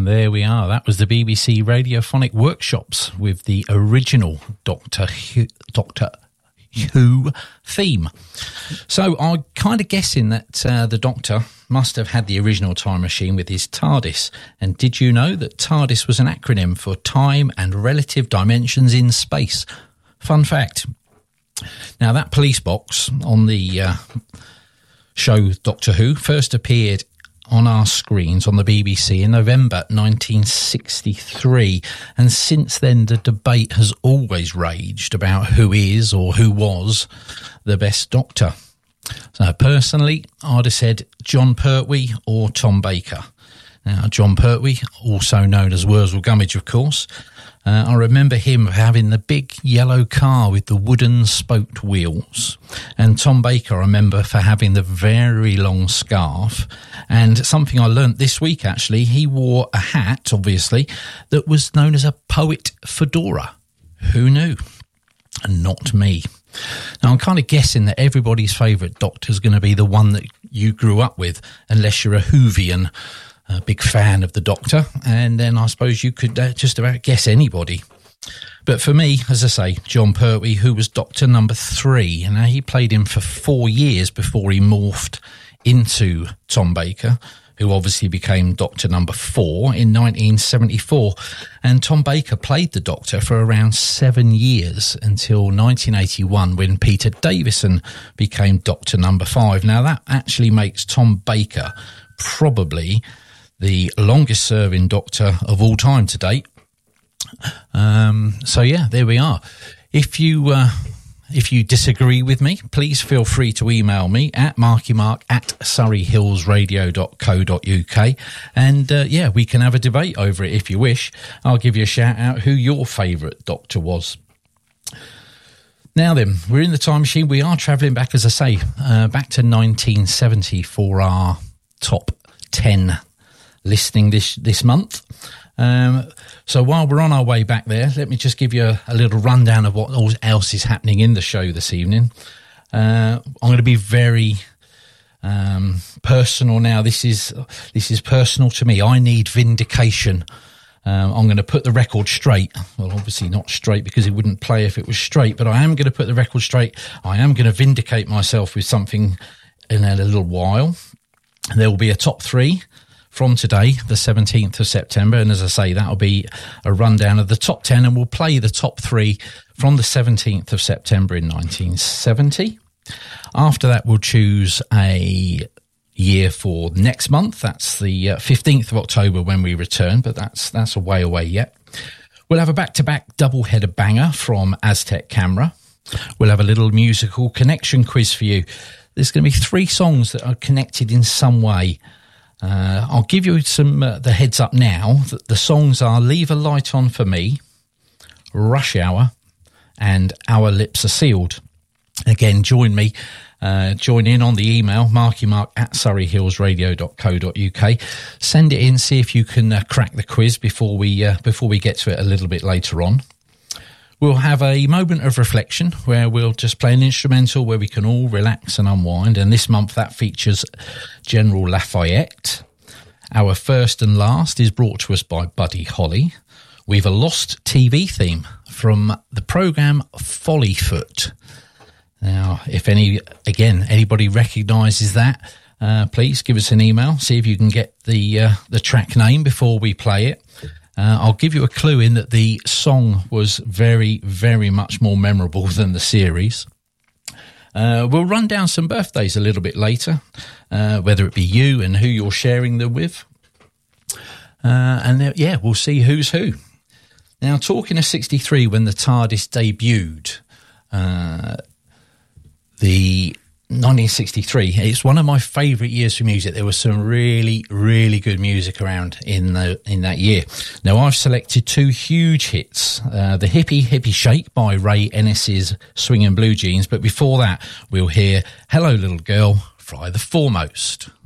And there we are. That was the BBC Radiophonic Workshops with the original Doctor Who theme. So I'm kind of guessing that the Doctor must have had the original time machine with his TARDIS. And did you know that TARDIS was an acronym for Time and Relative Dimensions in Space? Fun fact. Now, that police box on the show Doctor Who first appeared on our screens on the BBC in November 1963, and since then the debate has always raged about who is or who was the best Doctor. So personally, I'd have said Jon Pertwee or Tom Baker. Now, Jon Pertwee, also known as Wurzel Gummidge, of course. I remember him having the big yellow car with the wooden spoked wheels. And Tom Baker, I remember, for having the very long scarf. And something I learnt this week, actually, he wore a hat, obviously, that was known as a poet fedora. Who knew? And not me. Now, I'm kind of guessing that everybody's favourite Doctor is going to be the one that you grew up with, unless you're a Whovian. A big fan of the Doctor, and then I suppose you could just about guess anybody. But for me, as I say, Jon Pertwee, who was Doctor number 3, and he played him for 4 years before he morphed into Tom Baker, who obviously became Doctor number 4 in 1974. And Tom Baker played the Doctor for around 7 years until 1981, when Peter Davison became Doctor number 5. Now, that actually makes Tom Baker probably the longest serving Doctor of all time to date. So yeah, there we are. If you disagree with me, please feel free to email me at markymark@surreyhillsradio.co.uk, and yeah, we can have a debate over it if you wish. I'll give you a shout out who your favourite Doctor was. Now then, we're in the time machine. We are travelling back, as I say, back to 1970 for our top 10 listing this month. So while we're on our way back there, let me just give you a little rundown of what else is happening in the show this evening. I'm going to be very personal now. This is personal to me. I need vindication. I'm going to put the record straight. Well, obviously not straight because it wouldn't play if it was straight, but I am going to put the record straight. I am going to vindicate myself with something in a little while. There will be a top 3 from today, the 17th of September. And as I say, that'll be a rundown of the top 10, and we'll play the top 3 from the 17th of September in 1970. After that, we'll choose a year for next month. That's the 15th of October when we return, but that's a way away yet. We'll have a back-to-back double-header banger from Aztec Camera. We'll have a little musical connection quiz for you. There's going to be 3 songs that are connected in some way. I'll give you the heads up now that the songs are Leave a Light On For Me, Rush Hour, and Our Lips Are Sealed. Again, join me. Join in on the email, markymark@surreyhillsradio.co.uk. Send it in, see if you can crack the quiz before we get to it a little bit later on. We'll have a moment of reflection where we'll just play an instrumental where we can all relax and unwind. And this month that features General Lafayette. Our first and last is brought to us by Buddy Holly. We've a lost TV theme from the programme Follyfoot. Now, if anybody recognises that, please give us an email. See if you can get the track name before we play it. I'll give you a clue in that the song was very, very much more memorable than the series. We'll run down some birthdays a little bit later, whether it be you and who you're sharing them with. We'll see who's who. Now, talking of 63, when the TARDIS debuted, the 1963, it's one of my favourite years for music. There was some really, really good music around in that year. Now, I've selected 2 huge hits. The Hippie Hippie Shake by Ray Ennis's Swingin' Blue Jeans. But before that, we'll hear Hello Little Girl, Fly the Foremost.